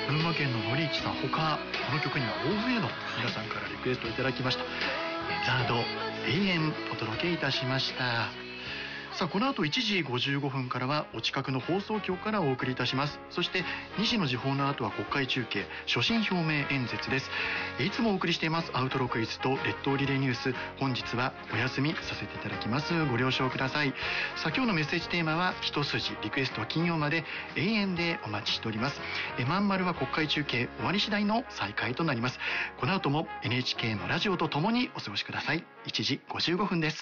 群馬県ののりいちさん、他この曲には大勢の皆さんからリクエストいただきました。ザード永遠お届けいたしました。さあ、この後1時55分からはお近くの放送局からお送りいたします。そして2時の時報の後は国会中継所信表明演説です。いつもお送りしていますアウトロクイズと列島リレーニュース、本日はお休みさせていただきます。ご了承ください。さあ、今日のメッセージテーマは一筋、リクエストは金曜まで永遠でお待ちしております。まんまるは国会中継終わり次第の再開となります。この後も NHK のラジオとともにお過ごしください。1時55分です。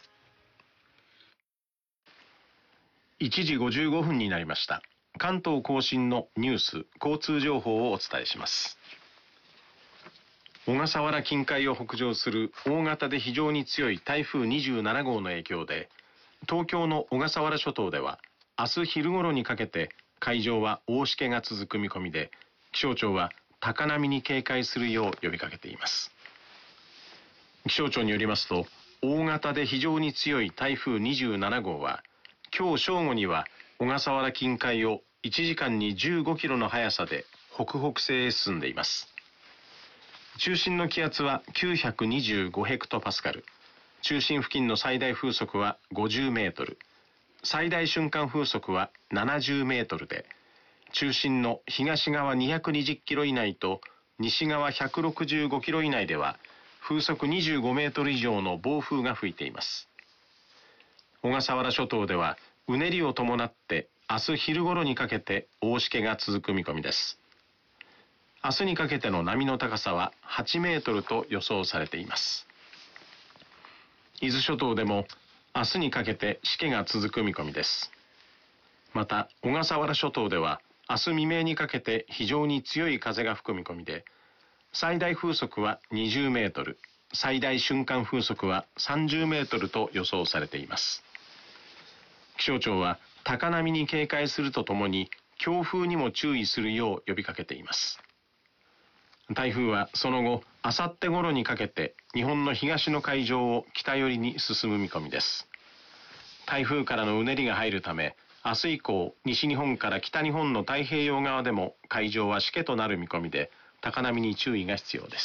1時55分になりました。関東甲信のニュース、交通情報をお伝えします。小笠原近海を北上する大型で非常に強い台風27号の影響で、東京の小笠原諸島では明日昼頃にかけて海上は大しけが続く見込みで、気象庁は高波に警戒するよう呼びかけています。気象庁によりますと、大型で非常に強い台風27号は今日正午には小笠原近海を1時間に15キロの速さで北北西へ進んでいます。中心の気圧は925ヘクトパスカル、中心付近の最大風速は50メートル、最大瞬間風速は70メートルで、中心の東側220キロ以内と西側165キロ以内では風速25メートル以上の暴風が吹いています。小笠原諸島ではうねりを伴って明日昼頃にかけて大しけが続く見込みです。明日にかけての波の高さは8メートルと予想されています。伊豆諸島でも明日にかけてしけが続く見込みです。また小笠原諸島では明日未明にかけて非常に強い風が吹く見込みで、最大風速は20メートル、最大瞬間風速は30メートルと予想されています。気象庁は高波に警戒するとともに強風にも注意するよう呼びかけています。台風はその後、あさって頃にかけて日本の東の海上を北寄りに進む見込みです。台風からのうねりが入るため、明日以降、西日本から北日本の太平洋側でも海上はしけとなる見込みで、高波に注意が必要です。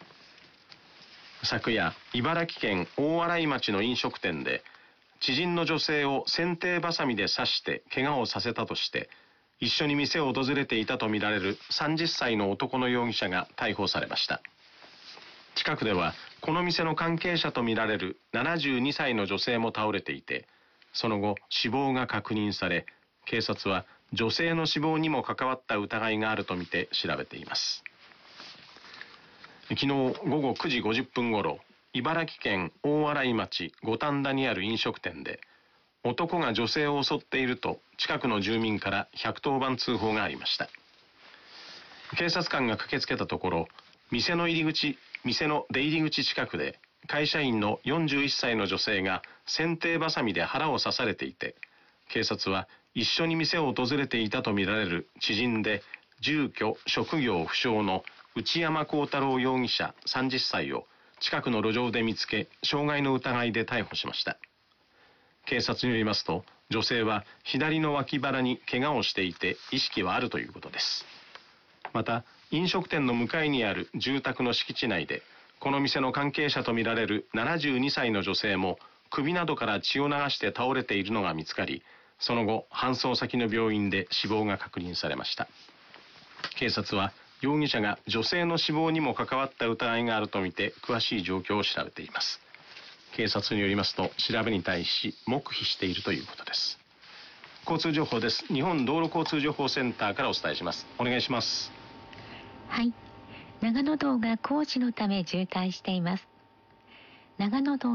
昨夜、茨城県大洗町の飲食店で知人の女性を剪定バサミで刺して怪我をさせたとして、一緒に店を訪れていたとみられる30歳の男の容疑者が逮捕されました。近くではこの店の関係者とみられる72歳の女性も倒れていて、その後死亡が確認され、警察は女性の死亡にも関わった疑いがあるとみて調べています。昨日午後9時50分ごろ、茨城県大洗町五反田にある飲食店で、男が女性を襲っていると近くの住民から110番通報がありました。警察官が駆けつけたところ、店の出入り口近くで会社員の41歳の女性が剪定バサミで腹を刺されていて、警察は一緒に店を訪れていたとみられる知人で住居職業不詳の内山幸太郎容疑者30歳を近くの路上で見つけ、傷害の疑いで逮捕しました。警察によりますと、女性は左の脇腹に怪我をしていて意識はあるということです。また、飲食店の向かいにある住宅の敷地内で、この店の関係者とみられる72歳の女性も首などから血を流して倒れているのが見つかり、その後搬送先の病院で死亡が確認されました。警察は容疑者が女性の死亡にも関わった疑いがあるとみて詳しい状況を調べています。警察によりますと、調べに対し黙秘しているということです。交通情報です。日本道路交通情報センターからお伝えします。お願いします。 はい、長野道が工事のため渋滞しています。長野道